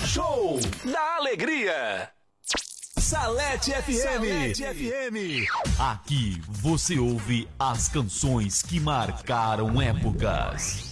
show da alegria. Salete FM. Salete FM. Aqui você ouve as canções que marcaram épocas.